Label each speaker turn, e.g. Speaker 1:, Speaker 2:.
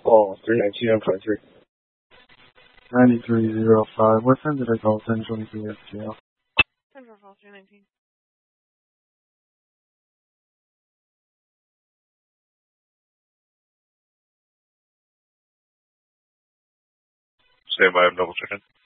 Speaker 1: Oh, 319 on 23.
Speaker 2: 9305. What time did I call 1023 FTL?
Speaker 3: 319.
Speaker 1: Stand by, I'm double checking.